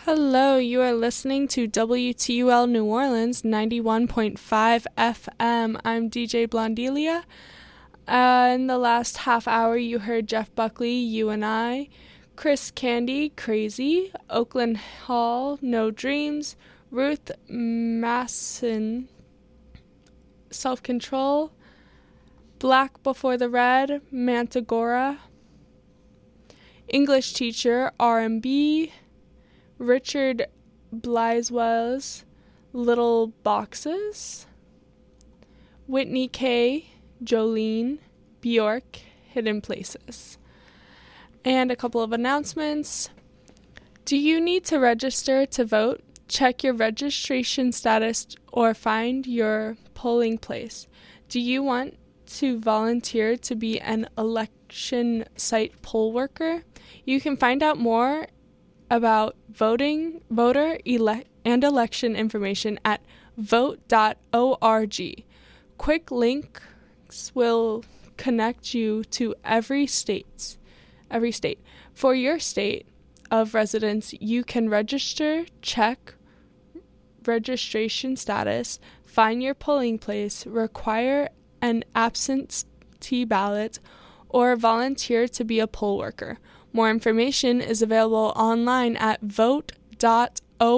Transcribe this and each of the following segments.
Hello, you are listening to WTUL New Orleans 91.5 FM. I'm DJ Blondelia. In the last half hour, you heard Jeff Buckley, You and I, Chris Candy, Crazy, Oakland Hall, No Dreams, Ruth Masson, Self-Control, Black Before the Red, Mantagora, English Teacher, R&B, Richard Bliswell's Little Boxes, Whitney K, Jolene, Bjork, Hidden Places. And a couple of announcements. Do you need to register to vote? Check your registration status or find your polling place. Do you want to volunteer to be an election site poll worker? You can find out more about voter and election information at vote.org. Quick links will connect you to every state. For your state of residence, you can register, check registration status, find your polling place, require an absentee ballot, or volunteer to be a poll worker. More information is available online at vote.org.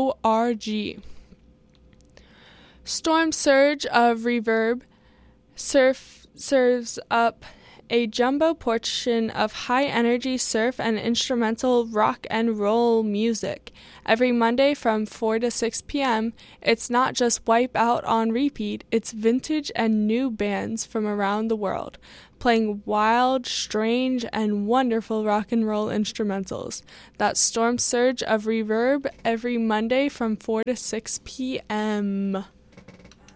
Storm Surge of Reverb serves up a jumbo portion of high-energy surf and instrumental rock and roll music. Every Monday from 4 to 6 p.m., it's not just Wipe Out on repeat, it's vintage and new bands from around the world, playing wild, strange, and wonderful rock and roll instrumentals. That's Storm Surge of Reverb every Monday from 4 to 6 p.m.